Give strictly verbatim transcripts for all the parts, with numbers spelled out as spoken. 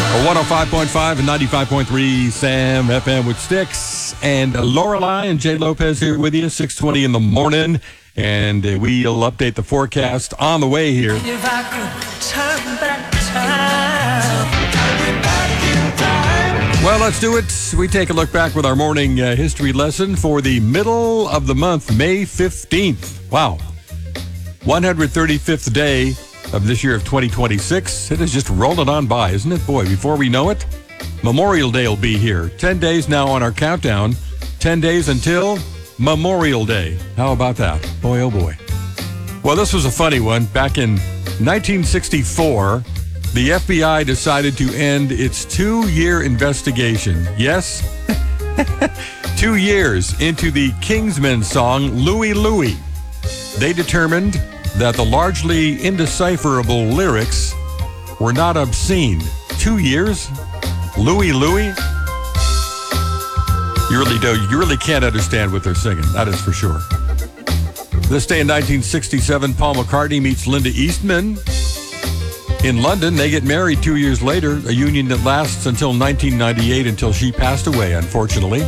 one oh five point five and ninety-five point three Sam F M with Sticks and Lorelei and Jay Lopez here with you, six twenty in the morning. And uh, we'll update the forecast on the way here. If I could turn back time. Well, let's do it. We take a look back with our morning uh, history lesson for the middle of the month, May fifteenth. Wow. one hundred thirty-fifth day of this year of twenty twenty-six. It is just rolling on by, isn't it? Boy, before we know it, Memorial Day will be here. Ten days now on our countdown. Ten days until Memorial Day. How about that? Boy, oh boy. Well, this was a funny one. Back in nineteen sixty-four, the F B I decided to end its two-year investigation. Yes, two years into the Kingsmen song, Louie Louie. They determined that the largely indecipherable lyrics were not obscene. Two years? Louie Louie? You really do. You really can't understand what they're singing. That is for sure. This day in nineteen sixty-seven, Paul McCartney meets Linda Eastman in London. They get married two years later, a union that lasts until nineteen ninety-eight, until she passed away, unfortunately.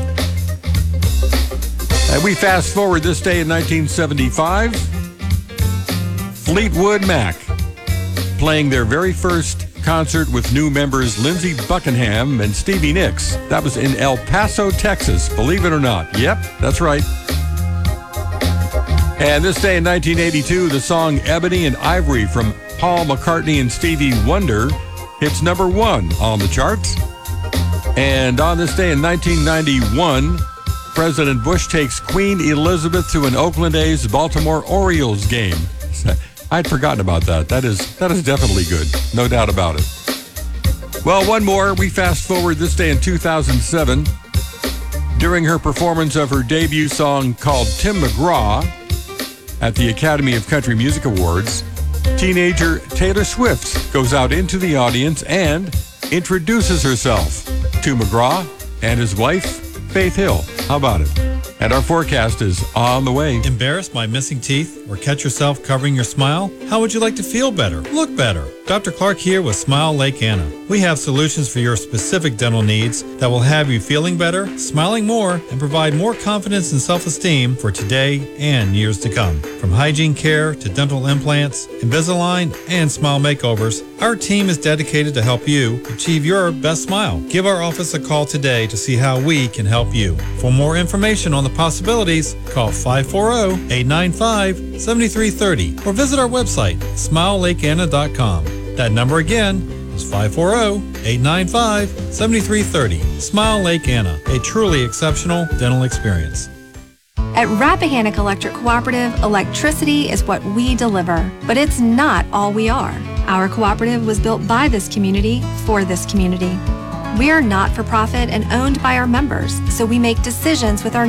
And we fast forward this day in nineteen seventy-five. Fleetwood Mac playing their very first concert with new members Lindsey Buckingham and Stevie Nicks. That was in El Paso, Texas, believe it or not. Yep, that's right. And this day in nineteen eighty-two, the song Ebony and Ivory from Paul McCartney and Stevie Wonder hits number one on the charts. And on this day in nineteen ninety-one, President Bush takes Queen Elizabeth to an Oakland A's Baltimore Orioles game. I'd forgotten about that. That is that is definitely good. No doubt about it. Well, one more. We fast forward this day in two thousand seven. During her performance of her debut song called Tim McGraw at the Academy of Country Music Awards, teenager Taylor Swift goes out into the audience and introduces herself to McGraw and his wife, Faith Hill. How about it? And our forecast is on the way. Embarrassed by missing teeth or catch yourself covering your smile? How would you like to feel better, look better? Doctor Clark here with Smile Lake Anna. We have solutions for your specific dental needs that will have you feeling better, smiling more, and provide more confidence and self-esteem for today and years to come. From hygiene care to dental implants, Invisalign, and smile makeovers, our team is dedicated to help you achieve your best smile. Give our office a call today to see how we can help you. For more information on the possibilities, call five four zero, eight nine five, seven three three zero or visit our website, smile lake anna dot com. That number again is five four zero, eight nine five, seven three three zero. Smile Lake Anna, a truly exceptional dental experience. At Rappahannock Electric Cooperative, electricity is what we deliver, but it's not all we are. Our cooperative was built by this community for this community. We are not for profit and owned by our members, so we make decisions with our